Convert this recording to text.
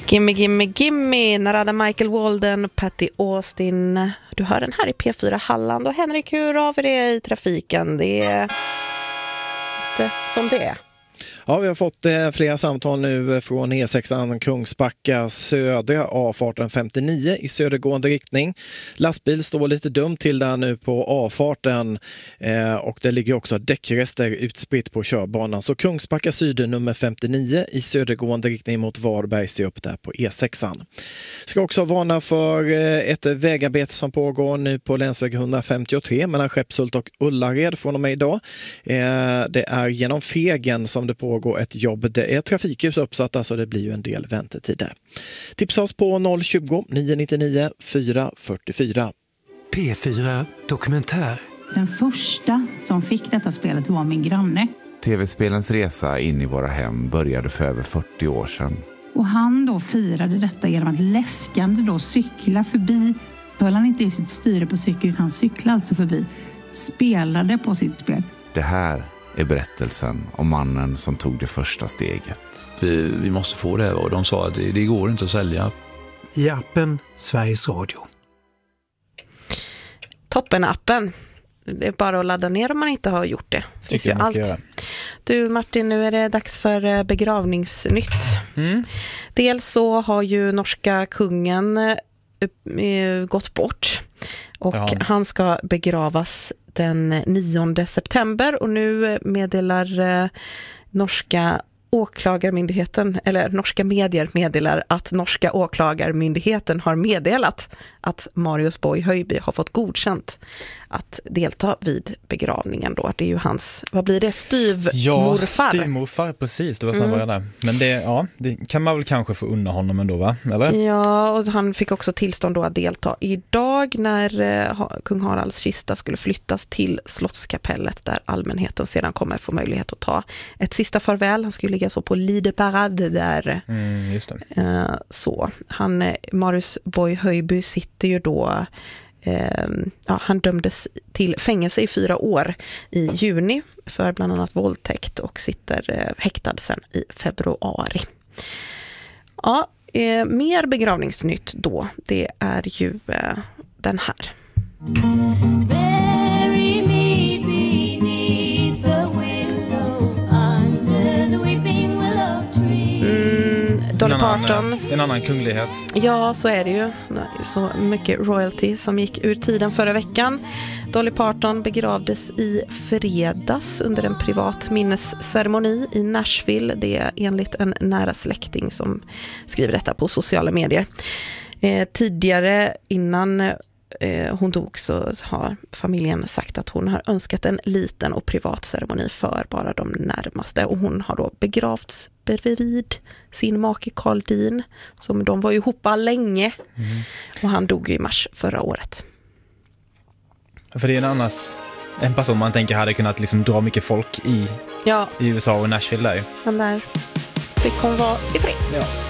Gimme, gimme, gimme. När hade Michael Walden, Patty Austin. Du hör den här i P4 Halland. Och Henrik, hur har vi det i trafiken? Det är lite som det är. Ja, vi har fått flera samtal nu från E6 Kungsbacka södra avfarten 59 i södergående riktning. Lastbil står lite dumt till där nu på avfarten och det ligger också däckrester utspritt på körbanan. Så Kungsbacka syd nummer 59 i södergående riktning mot Varberg, ser upp där på E6. Ska också varna för ett vägarbete som pågår nu på länsväg 153 mellan Skeppshult och Ullared från och med idag. Det är genom Fegen som det pågår ett jobb. Det är trafikljus uppsatta så det blir ju en del väntetider. Tipsa oss på 020 999 444. P4 Dokumentär. Den första som fick detta spelet var min granne. TV-spelens resa in i våra hem började för över 40 år sedan. Och han då firade detta genom att läskande då cykla förbi. Höll han inte i sitt styre på cykeln utan cyklade alltså förbi. Spelade på sitt spel. Det här är berättelsen om mannen som tog det första steget. Vi måste få det och de sa att det går inte att sälja. I appen Sveriges Radio. Toppen-appen. Det är bara att ladda ner om man inte har gjort det. Finns ju allt. Du Martin, nu är det dags för begravningsnytt. Dels så har ju norska kungen gått bort. Och han ska begravas den 9 september och nu meddelar norska åklagarmyndigheten, eller norska medier meddelar att norska åklagarmyndigheten har meddelat att Marius Boy Höjby har fått godkänt att delta vid begravningen då. Det är ju hans, vad blir det, styvmorfar? Ja, styvmorfar, precis, det var snabbare där. Men det kan man väl kanske få unna honom ändå, va? Eller? Ja, och han fick också tillstånd då att delta idag när kung Haralds kista skulle flyttas till Slottskapellet där allmänheten sedan kommer få möjlighet att ta ett sista farväl. Han skulle ligga så på Lideparade där. Just det. Så, Marius Boy Höjby sitter ju då han dömdes till fängelse i 4 år i juni för bland annat våldtäkt och sitter häktad sen i februari. Ja, mer begravningsnytt då, det är ju den här. Dolly Parton. En annan kunglighet. Ja, så är det ju. Så mycket royalty som gick ur tiden förra veckan. Dolly Parton begravdes i fredags under en privat minnesceremoni i Nashville. Det är enligt en nära släkting som skriver detta på sociala medier. Tidigare innan hon dog så har familjen sagt att hon har önskat en liten och privat ceremoni för bara de närmaste. Och hon har då begravts bredvid sin make Carl Dean. Som de var ju ihop länge. Och han dog i mars förra året. För det är en person man tänker hade kunnat liksom dra mycket folk i USA och Nashville där. Men där fick hon vara i fred. Ja.